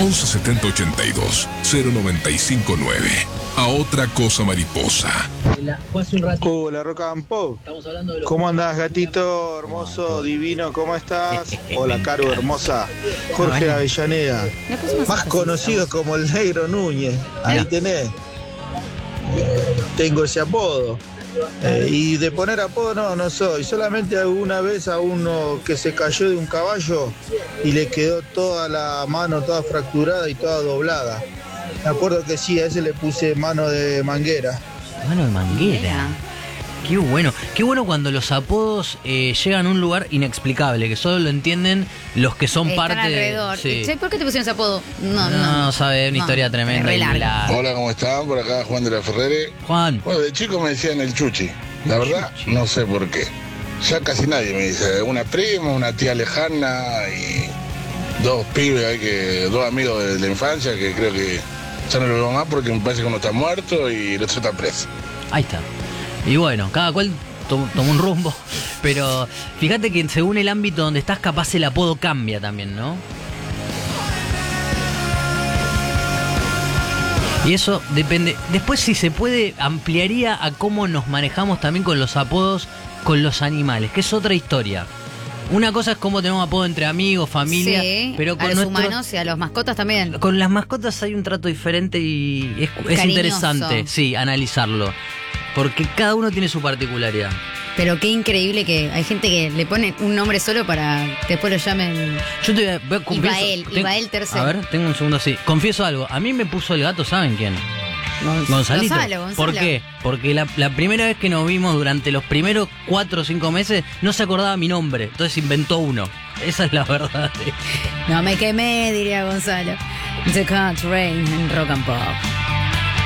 1170 82 0959. A otra cosa mariposa. Hola, Rock and Pop. ¿Cómo andás, gatito hermoso, divino? ¿Cómo estás? Hola, Caro hermosa. Jorge Avellaneda, más conocido como el Negro Núñez. Ahí tenés. Tengo ese apodo. Y de poner apodo no soy. Solamente alguna vez a uno que se cayó de un caballo y le quedó toda la mano toda fracturada y toda doblada. Me acuerdo que sí, a ese le puse mano de manguera. Mano de manguera. Qué bueno cuando los apodos llegan a un lugar inexplicable, que solo lo entienden los que son parte alrededor. Sí. ¿Por qué te pusieron ese apodo? No, sabe, una historia tremenda. Hola, ¿cómo están? Por acá Juan de la Ferrere. Juan. Bueno, de chico me decían el Chuchi. La verdad, no sé por qué. Ya casi nadie me dice. Una prima, una tía lejana y dos pibes, dos amigos de la infancia que creo que ya no lo veo más porque me parece que uno está muerto y el otro está preso. Ahí está. Y bueno, cada cual toma un rumbo, pero fíjate que según el ámbito donde estás, capaz el apodo cambia también, ¿no? Y eso depende. Después, si se puede, ampliaría a cómo nos manejamos también con los apodos con los animales, que es otra historia. Una cosa es cómo tenemos apodo entre amigos, familia, sí, pero con a los humanos y a los mascotas también. Con las mascotas hay un trato diferente y es interesante, sí, analizarlo. Porque cada uno tiene su particularidad. Pero qué increíble que hay gente que le pone un nombre solo para que después lo llamen. Yo te voy a confieso, Ibael tercero. A ver, tengo un segundo así. Confieso algo. A mí me puso el gato, ¿saben quién? Gonzalito. Gonzalo. ¿Por qué? Porque la primera vez que nos vimos durante los primeros 4 o 5 meses no se acordaba mi nombre. Entonces inventó uno. Esa es la verdad. No me quemé, diría Gonzalo. The Cat Rain en Rock and Pop.